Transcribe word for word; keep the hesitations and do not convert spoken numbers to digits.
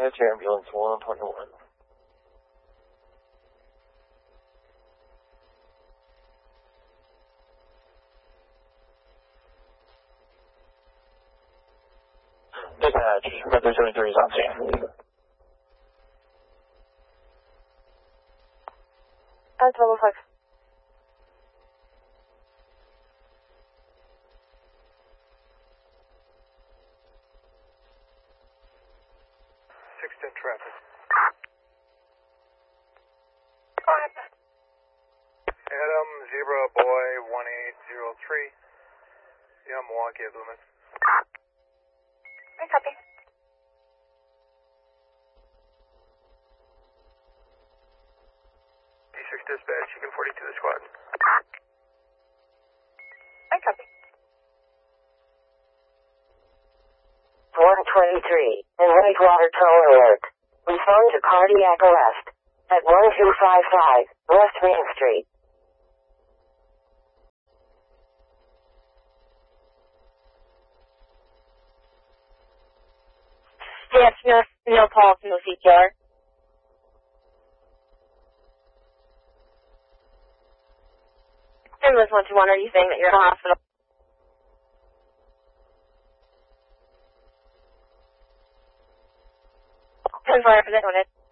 Dispatch Ambulance one twenty-one. Dispatch, Metro seventy-three is on scene. Uh, twelve oh five. six ten traffic. Go ahead. Adam, Zebra, Boy, one eight zero three. Yeah, Milwaukee at Loomis. I copy. D six dispatch, you can forty-two the squad. I copy. one twenty-three, and Wastewater Tow Alert. Respond to cardiac arrest at one two five five West Main Street. Yes, no, no pulse, no C P R. Ambulance one two one, are you saying that you're in the hospital? ten four, represent,